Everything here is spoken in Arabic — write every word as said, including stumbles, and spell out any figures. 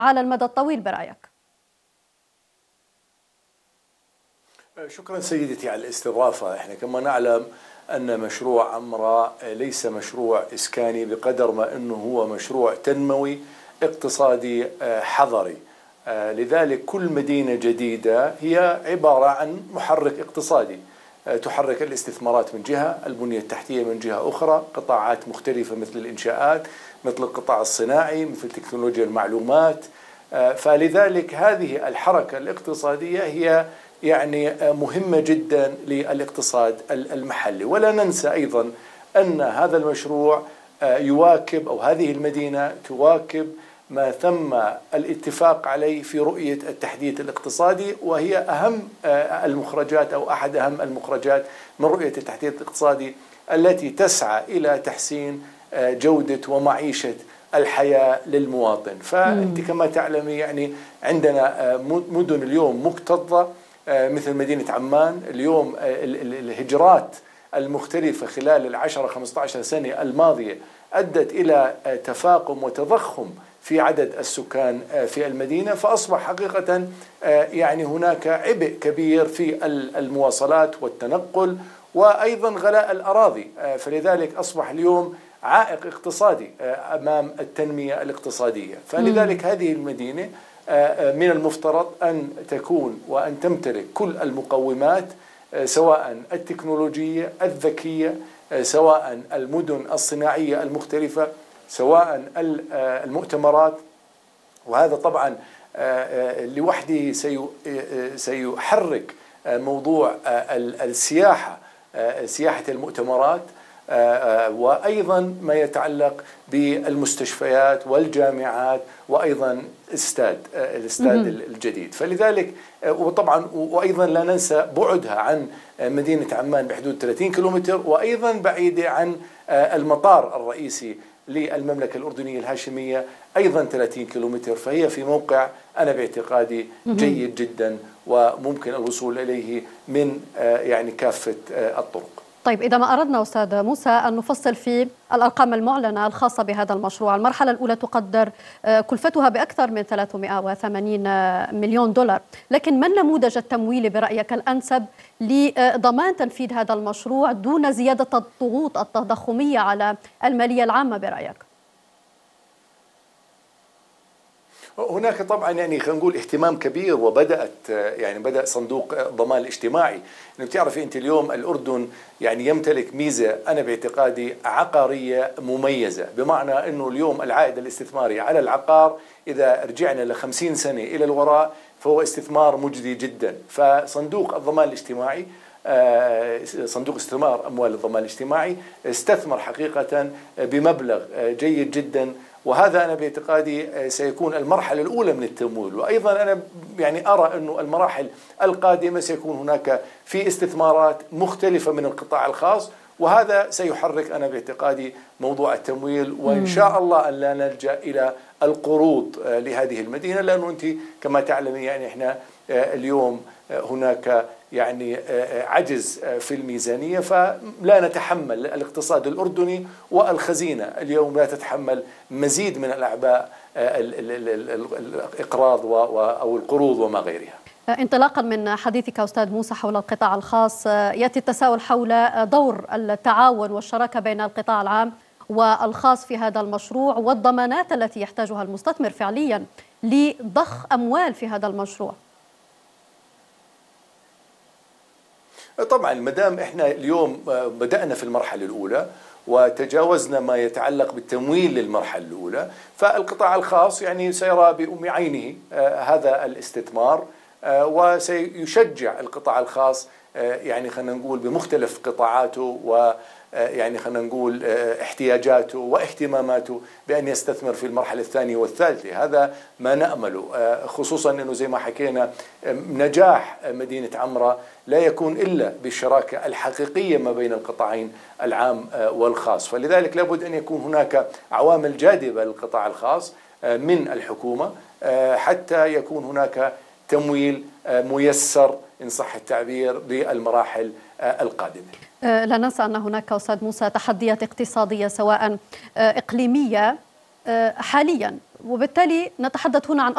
على المدى الطويل برأيك؟ شكرا سيدتي على الاستضافة. احنا كما نعلم أن مشروع عمرة ليس مشروع إسكاني بقدر ما أنه هو مشروع تنموي اقتصادي حضري. لذلك كل مدينة جديدة هي عبارة عن محرك اقتصادي، تحرك الاستثمارات من جهة، البنية التحتية من جهة أخرى، قطاعات مختلفة مثل الإنشاءات، مثل القطاع الصناعي، مثل تكنولوجيا المعلومات. فلذلك هذه الحركة الاقتصادية هي يعني مهمة جدا للاقتصاد المحلي. ولا ننسى أيضا أن هذا المشروع يواكب، أو هذه المدينة تواكب ما تم الاتفاق عليه في رؤية التحديث الاقتصادي، وهي أهم المخرجات أو أحد أهم المخرجات من رؤية التحديث الاقتصادي التي تسعى إلى تحسين جودة ومعيشة الحياة للمواطن. فأنت كما تعلمي يعني عندنا مدن اليوم مكتظة مثل مدينة عمان. اليوم الهجرات المختلفة خلال العشرة خمسة عشر سنة الماضية أدت إلى تفاقم وتضخم في عدد السكان في المدينة، فأصبح حقيقة يعني هناك عبء كبير في المواصلات والتنقل وأيضا غلاء الأراضي. فلذلك أصبح اليوم عائق اقتصادي أمام التنمية الاقتصادية. فلذلك هذه المدينة من المفترض أن تكون وأن تمتلك كل المقومات، سواء التكنولوجية الذكية، سواء المدن الصناعية المختلفة، سواء المؤتمرات. وهذا طبعا لوحده سيحرك موضوع السياحة، سياحة المؤتمرات، وأيضا ما يتعلق بالمستشفيات والجامعات، وأيضا استاد الاستاد الجديد. فلذلك وطبعا وأيضا لا ننسى بعدها عن مدينة عمان بحدود ثلاثين كيلومتر، وأيضا بعيدة عن المطار الرئيسي للمملكة الأردنية الهاشمية أيضا ثلاثين كيلومتر. فهي في موقع أنا باعتقادي جيد جدا وممكن الوصول إليه من يعني كافة الطرق. طيب، إذا ما أردنا أستاذ موسى أن نفصل في الأرقام المعلنة الخاصة بهذا المشروع، المرحلة الأولى تقدر كلفتها بأكثر من ثلاثمئة وثمانين مليون دولار، لكن ما النموذج التمويلي برأيك الأنسب لضمان تنفيذ هذا المشروع دون زيادة الضغوط التضخمية على المالية العامة برأيك؟ هناك طبعا يعني خلينا نقول اهتمام كبير، وبدات يعني بدا صندوق الضمان الاجتماعي. انه بتعرفي انت اليوم الاردن يعني يمتلك ميزه انا باعتقادي عقاريه مميزه، بمعنى انه اليوم العائد الاستثماري على العقار اذا رجعنا ل خمسين سنه الى الوراء فهو استثمار مجدي جدا. فصندوق الضمان الاجتماعي، صندوق استثمار اموال الضمان الاجتماعي، استثمر حقيقه بمبلغ جيد جدا، وهذا أنا باعتقادي سيكون المرحلة الأولى من التمويل. وأيضا أنا يعني أرى أنه المراحل القادمة سيكون هناك في استثمارات مختلفة من القطاع الخاص، وهذا سيحرك أنا باعتقادي موضوع التمويل، وإن شاء الله أن لا نلجأ إلى القروض لهذه المدينة، لأنه أنت كما تعلمي يعني إحنا اليوم هناك يعني عجز في الميزانية، فلا نتحمل الاقتصاد الأردني والخزينة اليوم لا تتحمل مزيد من الأعباء الإقراض أو القروض وما غيرها. انطلاقا من حديثك أستاذ موسى حول القطاع الخاص، يأتي التساؤل حول دور التعاون والشراكة بين القطاع العام والخاص في هذا المشروع، والضمانات التي يحتاجها المستثمر فعليا لضخ أموال في هذا المشروع. طبعا مدام احنا اليوم بدأنا في المرحلة الأولى وتجاوزنا ما يتعلق بالتمويل للمرحلة الأولى، فالقطاع الخاص يعني سيرى بأم عينه هذا الاستثمار، وسيشجع القطاع الخاص يعني خلينا نقول بمختلف قطاعاته و يعني خلينا نقول احتياجاته واهتماماته بأن يستثمر في المرحلة الثانية والثالثة. هذا ما نأمله، خصوصا أنه زي ما حكينا نجاح مدينة عمرة لا يكون إلا بالشراكة الحقيقية ما بين القطاعين العام والخاص. فلذلك لابد أن يكون هناك عوامل جاذبة للقطاع الخاص من الحكومة حتى يكون هناك تمويل ميسر إن صح التعبير للمراحل القادمة. لا ننسى أن هناك أستاذ موسى تحديات اقتصادية سواء إقليمية حاليا، وبالتالي نتحدث هنا عن